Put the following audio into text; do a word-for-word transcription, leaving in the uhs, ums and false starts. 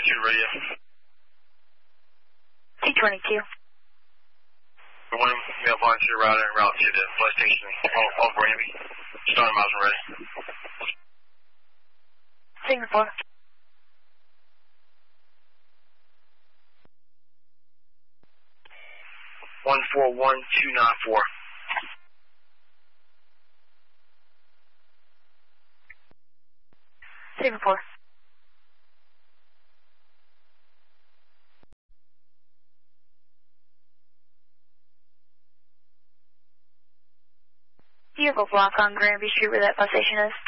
twenty-two radio. T twenty-two. One male volunteer router en route to the bus station on, on Granby. Starting miles and ready. Singapore. One four one two nine four. Singapore. Do you have a block on Granby Street where that bus station is?